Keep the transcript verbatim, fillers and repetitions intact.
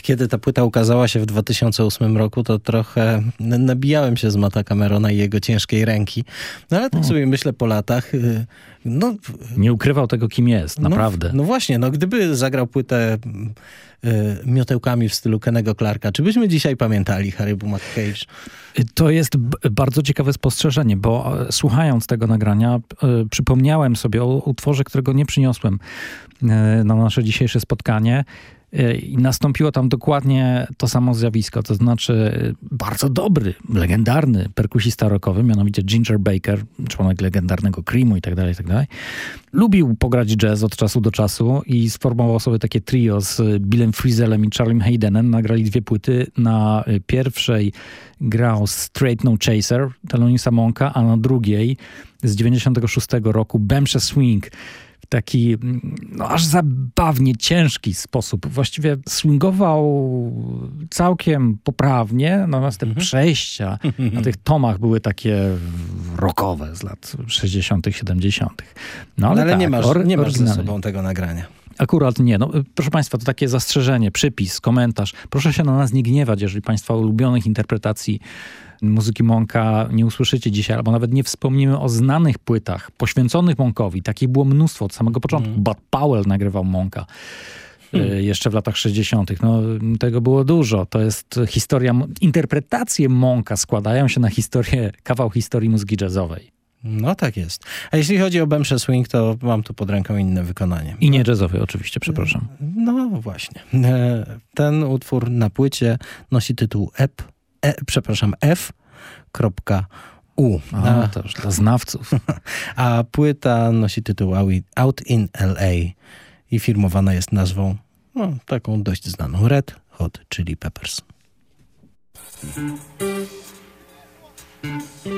kiedy ta płyta ukazała się w dwa tysiące ósmym roku, to trochę nabijałem się z Matta Camerona i jego ciężkiej ręki. No ale tak O. sobie myślę po latach, no... Nie ukrywał tego, kim jest, naprawdę. No, no właśnie, no gdyby zagrał płytę y, miotełkami w stylu Kennego Clarka, czy byśmy dzisiaj pamiętali Harry'ego McCage? To jest b- bardzo ciekawe spostrzeżenie, bo e, słuchając tego nagrania e, przypomniałem sobie o utworze, którego nie przyniosłem e, na nasze dzisiejsze spotkanie. E, I nastąpiło tam dokładnie to samo zjawisko, to znaczy bardzo dobry, legendarny perkusista rockowy, mianowicie Ginger Baker, członek legendarnego Creamu i tak dalej, i tak dalej. Lubił pograć jazz od czasu do czasu i sformował sobie takie trio z Billem Frisellem i Charliem Haydenem. Nagrali dwie płyty. Na pierwszej grał Straight No Chaser Thelonisa Monka, a na drugiej z dziewięćdziesiątego szóstego roku Bemsha Swing w taki no, aż zabawnie ciężki sposób. Właściwie swingował całkiem poprawnie, natomiast te Mhm. przejścia na tych tomach były takie rockowe z lat sześćdziesiątych, siedemdziesiątych. No ale, Ale tak, nie masz, or- nie masz ze oryginalnie. sobą tego nagrania. Akurat nie. No, proszę Państwa, to takie zastrzeżenie, przypis, komentarz. Proszę się na nas nie gniewać, jeżeli Państwa ulubionych interpretacji muzyki Monka nie usłyszycie dzisiaj, albo nawet nie wspomnimy o znanych płytach poświęconych Monkowi. Takich było mnóstwo od samego początku. Mm. Bud Powell nagrywał Monka y, jeszcze w latach sześćdziesiątych. No, tego było dużo. To jest historia, interpretacje Monka składają się na historię, kawał historii muzyki jazzowej. No tak jest. A jeśli chodzi o Bemsha Swing, to mam tu pod ręką inne wykonanie. I nie jazzowej oczywiście, przepraszam. No właśnie. E, Ten utwór na płycie nosi tytuł E P, e, przepraszam, F kropka U. A, A, to już dla znawców. a płyta nosi tytuł Out in L A i firmowana jest nazwą, no, taką dość znaną, Red Hot Chili Peppers.